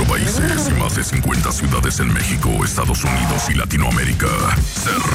países y más de 50 ciudades en México, Estados Unidos y Latinoamérica.